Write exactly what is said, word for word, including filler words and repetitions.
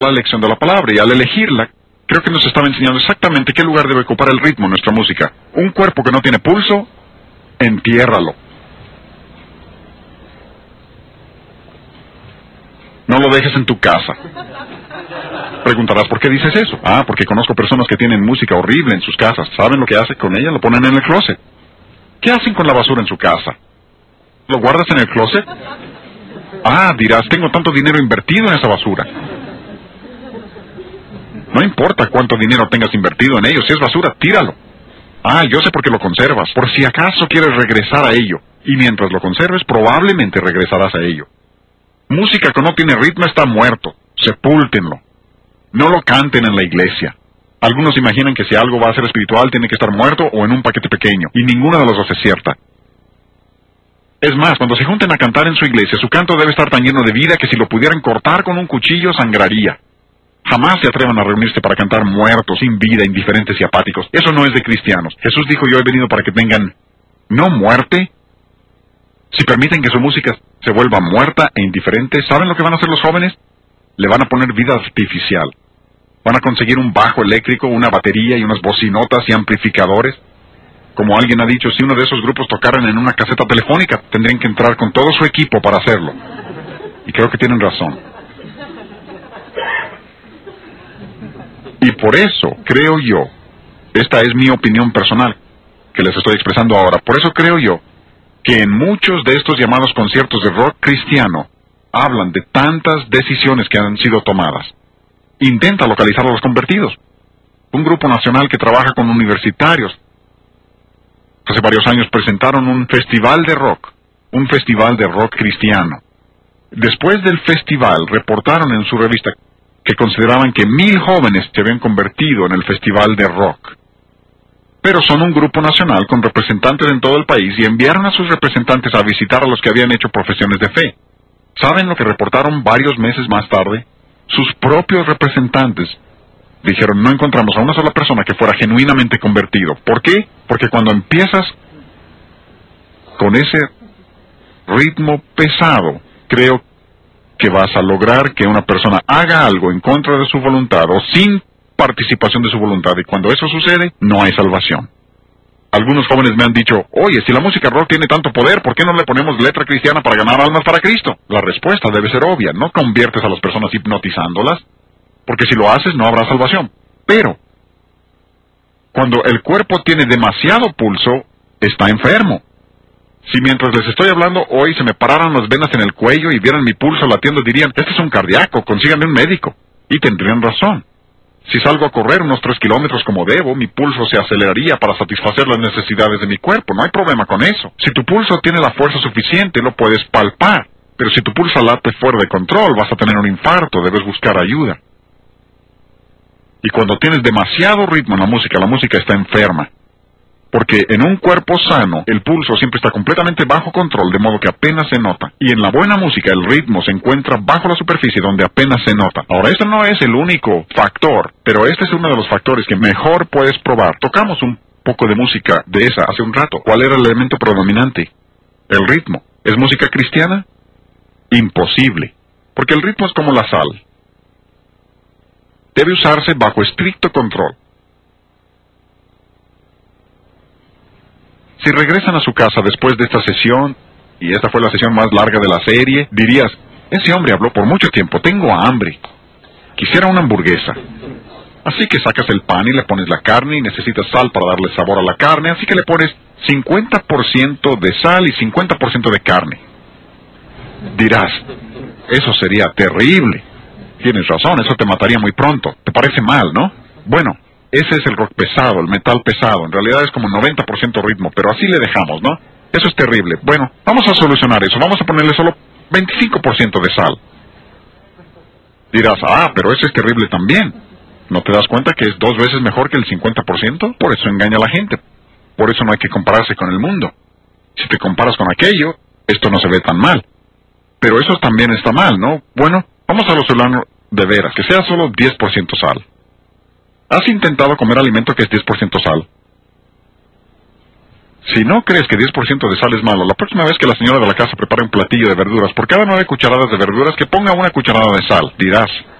la lección de la palabra, y al elegirla, creo que nos estaba enseñando exactamente qué lugar debe ocupar el ritmo en nuestra música. Un cuerpo que no tiene pulso, entiérralo. No lo dejes en tu casa. Preguntarás, ¿por qué dices eso? Ah, porque conozco personas que tienen música horrible en sus casas. ¿Saben lo que hacen con ella? Lo ponen en el closet. ¿Qué hacen con la basura en su casa? ¿Lo guardas en el closet? Ah, dirás, tengo tanto dinero invertido en esa basura. No importa cuánto dinero tengas invertido en ello, si es basura, tíralo. Ah, yo sé por qué lo conservas, por si acaso quieres regresar a ello. Y mientras lo conserves, probablemente regresarás a ello. Música que no tiene ritmo está muerto. Sepúltenlo. No lo canten en la iglesia. Algunos imaginan que si algo va a ser espiritual tiene que estar muerto o en un paquete pequeño, y ninguna de las dos es cierta. Es más, cuando se junten a cantar en su iglesia, su canto debe estar tan lleno de vida que si lo pudieran cortar con un cuchillo sangraría. Jamás se atrevan a reunirse para cantar muertos, sin vida, indiferentes y apáticos. Eso no es de cristianos. Jesús dijo, yo he venido para que tengan, no muerte. Si permiten que su música se vuelva muerta e indiferente, ¿saben lo que van a hacer los jóvenes? Le van a poner vida artificial. Van a conseguir un bajo eléctrico, una batería y unas bocinotas y amplificadores. Como alguien ha dicho, si uno de esos grupos tocaran en una caseta telefónica, tendrían que entrar con todo su equipo para hacerlo. Y creo que tienen razón. Y por eso creo yo, esta es mi opinión personal, que les estoy expresando ahora, por eso creo yo, que en muchos de estos llamados conciertos de rock cristiano, hablan de tantas decisiones que han sido tomadas. Intenta localizar a los convertidos. Un grupo nacional que trabaja con universitarios. Hace varios años presentaron un festival de rock, un festival de rock cristiano. Después del festival, reportaron en su revista que consideraban que mil jóvenes se habían convertido en el festival de rock. Pero son un grupo nacional con representantes en todo el país y enviaron a sus representantes a visitar a los que habían hecho profesiones de fe. ¿Saben lo que reportaron varios meses más tarde? Sus propios representantes dijeron, no encontramos a una sola persona que fuera genuinamente convertido. ¿Por qué? Porque cuando empiezas con ese ritmo pesado, creo que vas a lograr que una persona haga algo en contra de su voluntad o sin participación de su voluntad, y cuando eso sucede, no hay salvación. Algunos jóvenes me han dicho, oye, si la música rock tiene tanto poder, ¿por qué no le ponemos letra cristiana para ganar almas para Cristo? La respuesta debe ser obvia, no conviertes a las personas hipnotizándolas, porque si lo haces no habrá salvación. Pero, cuando el cuerpo tiene demasiado pulso, está enfermo. Si mientras les estoy hablando hoy se me pararan las venas en el cuello y vieran mi pulso latiendo, dirían, este es un cardíaco, consíganme un médico. Y tendrían razón. Si salgo a correr unos tres kilómetros como debo, mi pulso se aceleraría para satisfacer las necesidades de mi cuerpo. No hay problema con eso. Si tu pulso tiene la fuerza suficiente, lo puedes palpar. Pero si tu pulso late fuera de control, vas a tener un infarto, debes buscar ayuda. Y cuando tienes demasiado ritmo en la música, la música está enferma. Porque en un cuerpo sano, el pulso siempre está completamente bajo control, de modo que apenas se nota. Y en la buena música, el ritmo se encuentra bajo la superficie, donde apenas se nota. Ahora, este no es el único factor, pero este es uno de los factores que mejor puedes probar. Tocamos un poco de música de esa hace un rato. ¿Cuál era el elemento predominante? El ritmo. ¿Es música cristiana? Imposible. Porque el ritmo es como la sal. Debe usarse bajo estricto control. Si regresan a su casa después de esta sesión, y esta fue la sesión más larga de la serie, dirías, ese hombre habló por mucho tiempo, tengo hambre, quisiera una hamburguesa. Así que sacas el pan y le pones la carne y necesitas sal para darle sabor a la carne, así que le pones cincuenta por ciento de sal y cincuenta por ciento de carne. Dirás, eso sería terrible. Tienes razón, eso te mataría muy pronto. Te parece mal, ¿no? Bueno, ese es el rock pesado, el metal pesado. En realidad es como noventa por ciento ritmo, pero así le dejamos, ¿no? Eso es terrible. Bueno, vamos a solucionar eso. Vamos a ponerle solo veinticinco por ciento de sal. Dirás, ah, pero eso es terrible también. ¿No te das cuenta que es dos veces mejor que el cincuenta por ciento? Por eso engaña a la gente. Por eso no hay que compararse con el mundo. Si te comparas con aquello, esto no se ve tan mal. Pero eso también está mal, ¿no? Bueno, vamos a solucionarlo de veras, que sea solo diez por ciento sal. ¿Has intentado comer alimento que es diez por ciento sal? Si no crees que diez por ciento de sal es malo, la próxima vez que la señora de la casa prepare un platillo de verduras, por cada nueve cucharadas de verduras, que ponga una cucharada de sal. Dirás,